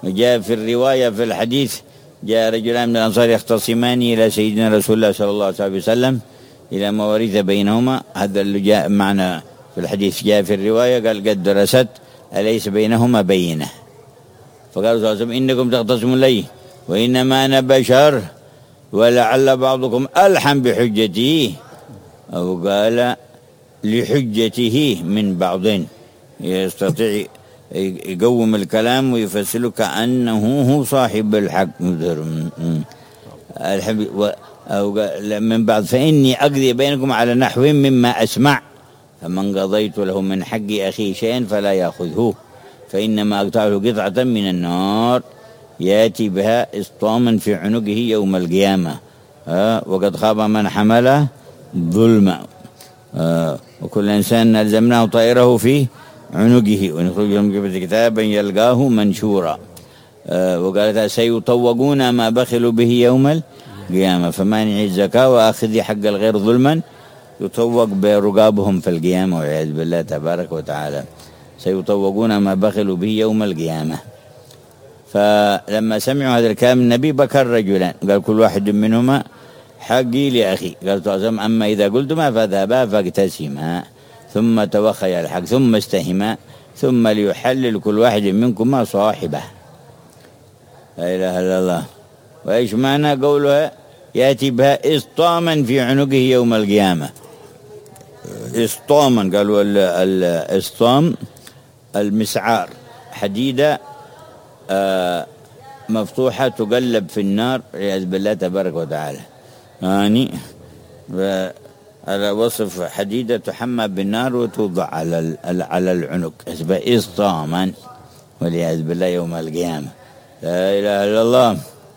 جاء في الرواية في الحديث جاء رجلان من الأنصار يختصمان إلى سيدنا رسول الله صلى الله عليه وسلم إلى مواريث بينهما. هذا اللي جاء معنا في الحديث. جاء في الرواية قال قد درست أليس بينهما بينة؟ فقال صلى الله عليه وسلم إنكم تختصمون لي وإنما أنا بشر ولعل بعضكم ألحن بحجتي، أو قال لحجته من بعض، يستطيع يقوم الكلام ويفسره كأنه هو صاحب الحق أو من بعض، فإني أقضي بينكم على نحو مما أسمع، فمن قضيت له من حق أخي شيئا فلا يأخذه، فإنما أقطع له قطعة من النار يأتي بها إسطاما في عنقه يوم القيامة، وقد خاب من حمله ظلما، وكل إنسان ألزمناه طائره في عنقه ونخرج لهم كتابا يلقاه منشورا. وقالت سيطوقون ما بخلوا به يوم القيامة، فمانع الزكاة وآخذ حق الغير ظلما يطوق برقابهم في القيامة والعياذ بالله تبارك وتعالى. سيطوقون ما بخلوا به يوم القيامة. فلما سمعوا هذا الكلام النبي بكى الرجلان، قال كل واحد منهما حقي لأخي. قال تعظم أما إذا قلتما فذهبا فاقتسما ثم توخيا الحق ثم استهما ثم ليحلل كل واحد منكما صاحبه. لا إله إلا الله. وإيش معنى قولها يأتي بها إسطاما في عنقه يوم القيامة؟ إسطاما قالوا الإسطام المسعار، حديدة مفتوحة تقلب في النار والعياذ بالله تبارك وتعالى. يعني على وصف حديدة تحمى بالنار وتوضع على العنق، اسمها إسطاما والعياذ بالله يوم القيامة. لا إله إلا الله.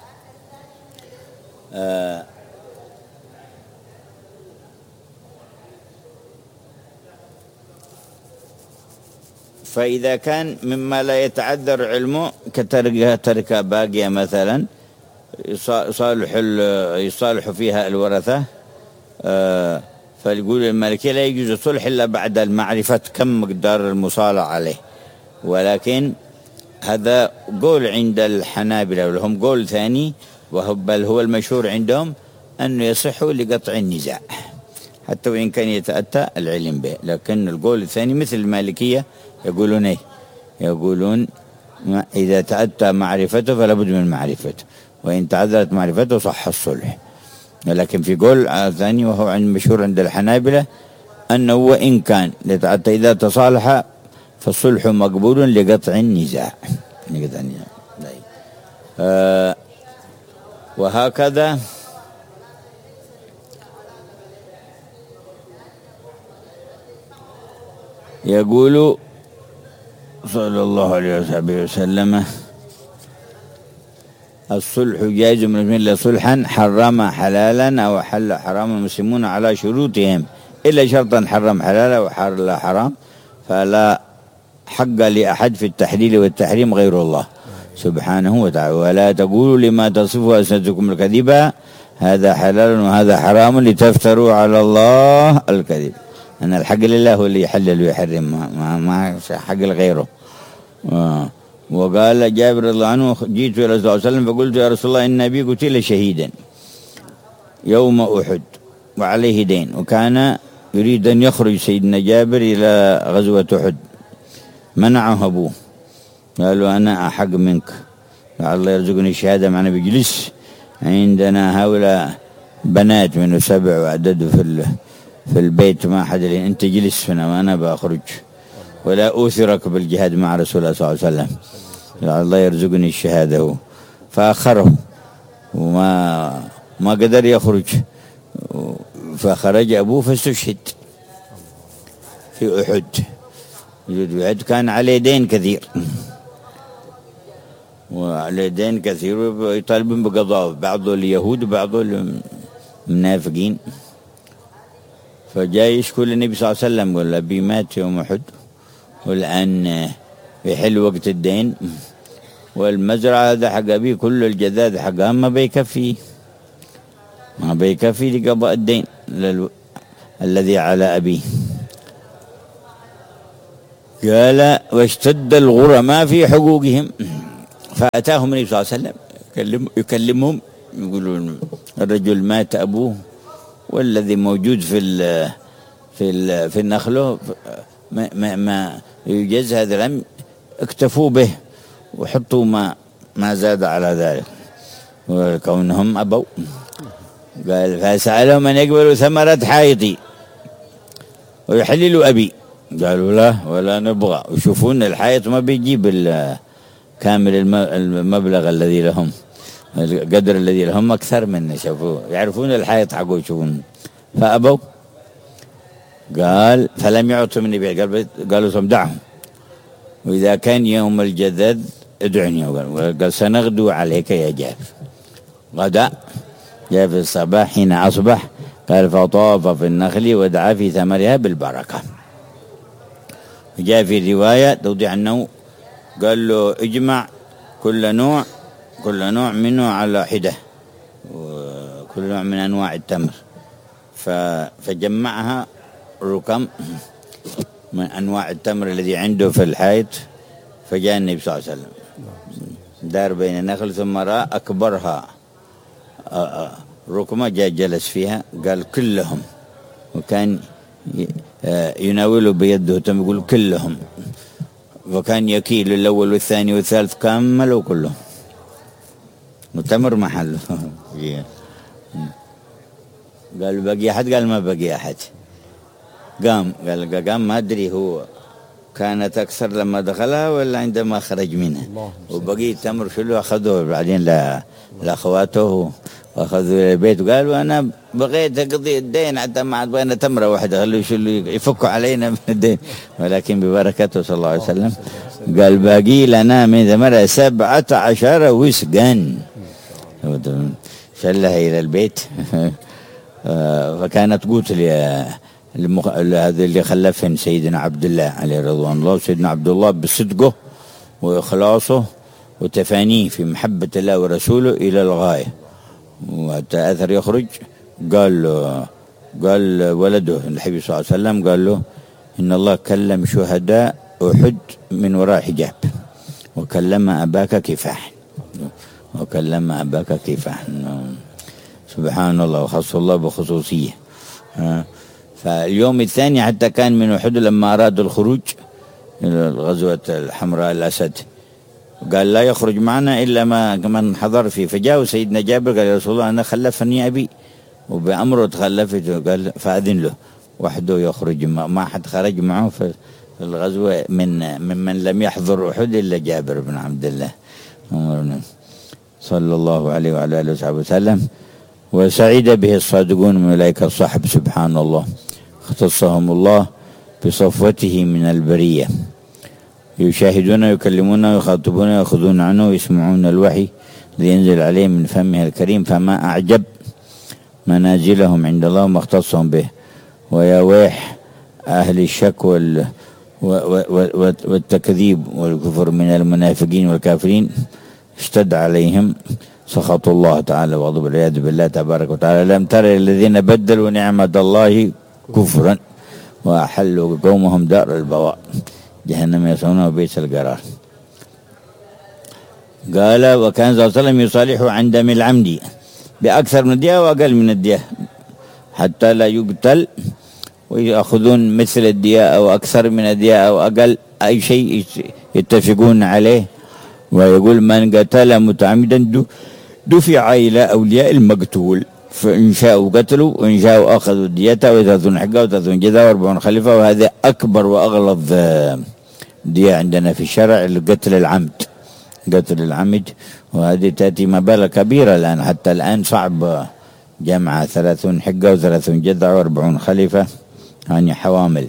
فإذا كان مما لا يتعذر علمه كتركة باقية مثلا يصالح فيها الورثة، فيقول المالكية لا يجوز الصلح إلا بعد المعرفة كم مقدار المصالح عليه. ولكن هذا قول عند الحنابلة ولهم قول ثاني، بل هو المشهور عندهم أنه يصح لقطع النزاع حتى وإن كان يتأتى العلم به. لكن القول الثاني مثل المالكية يقولون إيه؟ يقولون إذا تأتى معرفته فلا بد من معرفته، وإن تعذرت معرفته صح الصلح. لكن في قول ثاني وهو عند مشهور عند الحنابلة أنه وإن كان يتأتى إذا تصالح فالصلح مقبول لقطع النزاع. وهكذا يقول صلى الله عليه وسلم الصلح جائز من المسلمين صلحا حرم حلالا أو حل حراما المسلمون على شروطهم إلا شرطا حرم حلالا وحل حرام فلا حق لأحد في التحليل والتحريم غير الله سبحانه وتعالى. ولا تقولوا لما تصفوا ألسنتكم الكذب هذا حلال وهذا حرام لتفتروا على الله الكذب. أن الحق لله هو اللي يحلل ويحرم، ما حق لغيره. وقال جابر رضي الله عنه جئت إلى رسول الله صلى الله عليه وسلم فقلت يا رسول الله إن أبي قتل شهيدا يوم أحد وعليه دين، وكان يريد أن يخرج سيدنا جابر إلى غزوة أحد، منعه أبوه، قالوا أنا أحق منك، الله يرزقني الشهادة معنا. بجلس عندنا هؤلاء بنات منه 7 وعدده في البيت، ما أحد لي أنت جلس هنا وأنا بأخرج ولا أوثرك بالجهاد مع رسول الله صلى الله عليه وسلم، الله يرزقني الشهادة. فأخره وما قدر يخرج، فخرج أبوه فاستشهد في أحد. كان عليه دين كثير وعليه دين كثير ويطالبون بقضاء، بعضه اليهود وبعضه المنافقين. فجاء يشكو للنبي صلى الله عليه وسلم قال أبي مات يوم أحد والآن يحل وقت الدين، والمزرعة هذا حق أبي كل الجذاذ حقها ما بيكفي لقضاء الدين الذي على أبيه. قال واشتد الغرماء في حقوقهم فأتاهم النبي صلى الله عليه وسلم يكلمهم، يقولون الرجل مات أبوه والذي موجود في النخله ما يجز، هذا لم اكتفوا به وحطوا ما زاد على ذلك وكونهم أبوا. قال فسألهم أن يقبلوا ثمرة حائطي ويحللوا أبي، قالوا لا ولا نبغى. ويشوفون الحائط ما بيجيب كامل المبلغ الذي لهم، القدر الذي لهم أكثر منه، شافوه يعرفون الحائط حقه يشوفون، فأبوا. قال فلم يعطوا من النبي، قالوا ثم دعهم، وإذا كان يوم الجدد ادعني. قال سنغدو عليك يا جابر. غدا جاء في الصباح حين أصبح، قال فطاف في النخل ودعا في ثمرها بالبركة. جاء في رواية توضيح أنه قال له اجمع كل نوع منه على حدة، وكل نوع من أنواع التمر، فجمعها ركم من أنواع التمر الذي عنده في الحائط. فجاء النبي صلى الله عليه وسلم دار بين النخل ثم رأى أكبرها ركمة، جاء جلس فيها، قال كلهم، وكان يناوله بيده تم، يقول كلهم، وكان يكيل الأول والثاني والثالث كملوا كلهم، وتمر محله. قال بقي أحد؟ قال ما بقي أحد. قام ما أدري هو كانت أكثر لما دخلها ولا عندما خرج منها، وبقي التمر شلو أخذوه بعدين لأخواته وأخذوا إلى البيت، وقالوا أنا بغيت أقضي الدين حتى ما عاد بغينا تمرة واحدة، خلوا شلو يفكوا علينا من الدين، ولكن ببركته صلى الله عليه وسلم قال باقي لنا من ثمرة 17 وسقا، شلها إلى البيت. فكانت قوت هذا اللي خلفهم سيدنا عبد الله عليه رضوان الله. سيدنا عبد الله بصدقه وإخلاصه وتفانيه في محبة الله ورسوله إلى الغاية، وحتى أثر يخرج قال ولده الحبيب صلى الله عليه وسلم، قال له إن الله كلم شهداء أحد من وراء حجاب، وكلم أباك كفاح، وكلم أباك كفاح. سبحان الله، وخص الله بخصوصية. فاليوم الثاني حتى كان من أحد لما أرادوا الخروج إلى الغزوة الحمراء الأسد، قال لا يخرج معنا إلا من حضر فيه. فجاء سيدنا جابر قال يا رسول الله أنا خلفني أبي وبأمره تخلفت، قال فأذن له وحده يخرج، ما حد خرج معه في الغزوة ممن لم يحضر أحد إلا جابر بن عبد الله صلى الله عليه وعلى آله وصحبه وسلم. وسعيد به الصادقون من أولئك الصحب، سبحان الله، اختصهم الله بصفوته من البرية، يشاهدون ويكلمون ويخاطبون ويأخذون عنه ويسمعون الوحي لينزل عليه من فمه الكريم، فما أعجب منازلهم عند الله وما اختصهم به. ويا ويح أهل الشك والتكذيب والكفر من المنافقين والكافرين، اشتد عليهم سخط الله تعالى وغضب والعياذ بالله تبارك وتعالى. لم تر الذين بدلوا نعمة الله كفرا وأحلوا قومهم دار البوار جهنم يصلونها وبئس القرار. قال وكان صلى الله عليه وسلم يصالح عن دم العمد بأكثر من الدية وأقل من الدية حتى لا يقتل، ويأخذون مثل الدية أو أكثر من الدية أو أقل، أي شيء يتفقون عليه. ويقول من قتل متعمدا دفع إلى أولياء المقتول، فإن شاءوا قتلوا وإن شاءوا أخذوا ديته، ويثلاثون حقه وثلاثون جذا و40 خليفة. وهذا أكبر وأغلظ دية عندنا في الشرع، قتل العمد، وهذه تأتي مبالغ كبيرة الآن، حتى الآن صعب جمع 30 حقه و30 جذع و40 خليفة، يعني حوامل.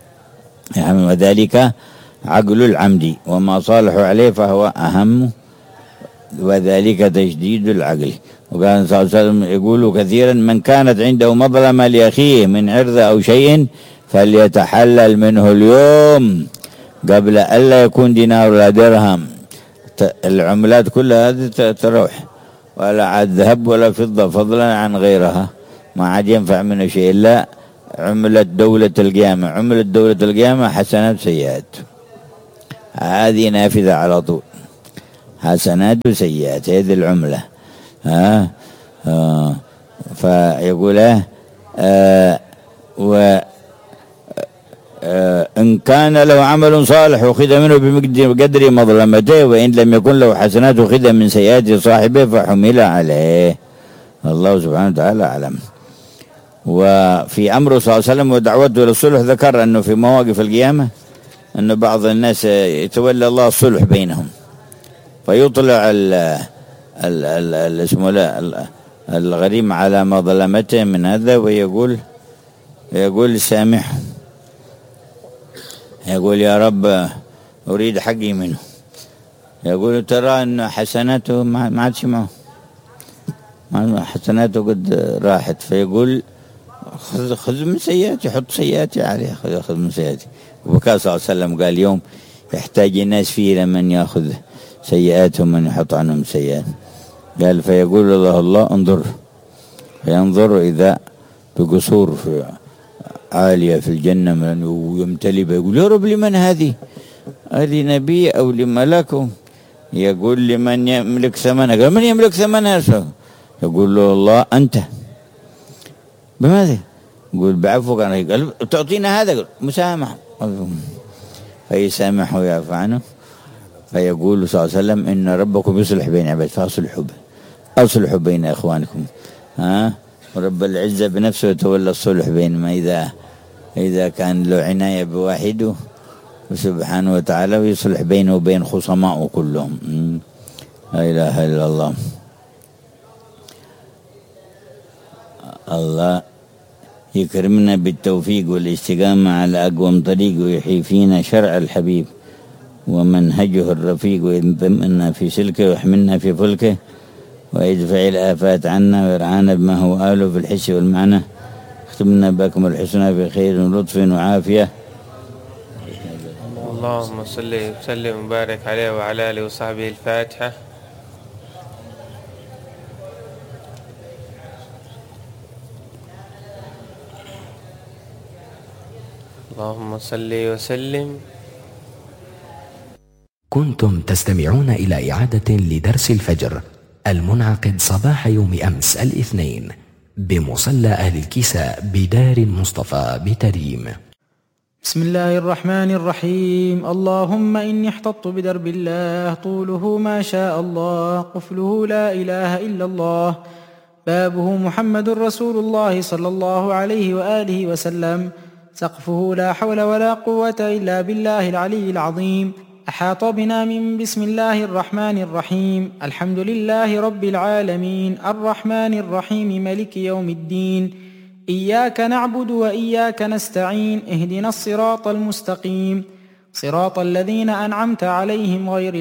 وذلك عقل العمد، وما صالحوا عليه فهو أهم، وذلك تشديد العقل. وكان صلى الله عليه وسلم يقول كثيرا من كانت عنده مظلمة لأخيه من عرض أو شيء فليتحلل منه اليوم قبل ألا يكون دينار ولا درهم. العملات كلها هذه تروح، ولا عاد ذهب ولا فضة فضلا عن غيرها، ما عاد ينفع منه شيء إلا عملة دولة القيامة. عملة دولة القيامة حسنات سيئات، هذه نافذة على طول. حسنات وسيئات، هذه العملة. فيقول إن كان له عمل صالح أخذ منه بقدر مظلمته، وإن لم يكن له حسنات أخذ من سيئات صاحبه فحمل عليه. الله سبحانه وتعالى أعلم. وفي أمره صلى الله عليه وسلم ودعوته للصلح ذكر أنه في مواقف القيامة أن بعض الناس يتولى الله الصلح بينهم، فيطلع الغريم على مظلمته من هذا ويقول سامحه، يقول يا رب أريد حقي منه، يقول ترى أن حسناته ما عادش معه، حسناته قد راحت، فيقول خذ من سيئاتي، حط سيئاتي عليه، خذ من سيئاتي. وبكى صلى الله عليه وسلم قال يوم يحتاج الناس فيه لمن يأخذ سيئاتهم من يحط عنهم سيئات، قال فيقول الله انظر، فينظر إذا بقصور في عالية في الجنة ويمتلي، يقول يا رب لمن هذه نبي أو لملك؟ يقول لمن يملك ثمنها. قال من يملك ثمنها؟ يقول له الله أنت. بماذا؟ يقول بعفوك. قال تعطينا هذا؟ قال مسامح، فيسامح ويعفو عنه. فيقول صلى الله عليه وسلم إن ربكم يصلح بين عباد فأصلحوا بين إخوانكم. ورب العزة بنفسه يتولى الصلح بينما إذا كان له عناية بواحده سبحانه وتعالى ويصلح بينه وبين خصمائه كلهم. لا إله إلا الله. الله يكرمنا بالتوفيق والاستقامة على أقوم طريق، ويحيي فينا شرع الحبيب ومنهجه الرفيق، وينضمنا في سلكه ويحملنا في فلكه، ويدفع الآفات عنا ويرعانا بما هو آله في الحس والمعنى. اختمنا بكم الحسنى بخير ولطف وعافية. اللهم صل وسلم وبارك عليه وعلى آله وصحبه. الفاتحة. اللهم صل وسلم. كنتم تستمعون إلى إعادة لدرس الفجر المنعقد صباح يوم أمس الاثنين بمصلى أهل الكساء بدار المصطفى بتريم. بسم الله الرحمن الرحيم. اللهم إني احتطت بدرب الله طوله ما شاء الله، قفله لا إله إلا الله، بابه محمد رسول الله صلى الله عليه وآله وسلم، سقفه لا حول ولا قوة إلا بالله العلي العظيم. أحاط بنا من بسم الله الرحمن الرحيم. الحمد لله رب العالمين الرحمن الرحيم ملك يوم الدين، إياك نعبد وإياك نستعين، اهدنا الصراط المستقيم، صراط الذين أنعمت عليهم غير